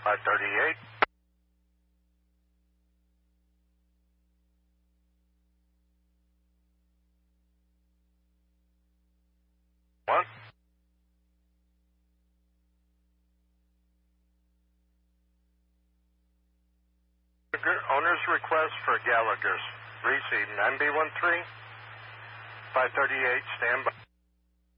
538. One. Owner's request for Gallagher's. Receive 9B13. 538, stand by.